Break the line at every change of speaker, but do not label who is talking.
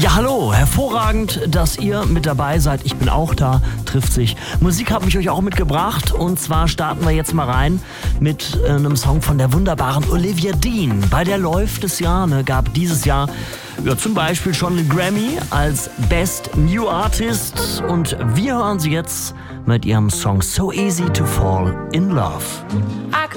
Ja, hallo, hervorragend, dass ihr mit dabei seid. Ich bin auch da, trifft sich. Musik habe ich euch auch mitgebracht und zwar starten wir jetzt mal rein mit einem Song von der wunderbaren Olivia Dean. Bei der läuft es ja, gab dieses Jahr zum Beispiel schon einen Grammy als Best New Artist und wir hören sie jetzt mit ihrem Song So Easy to Fall in Love.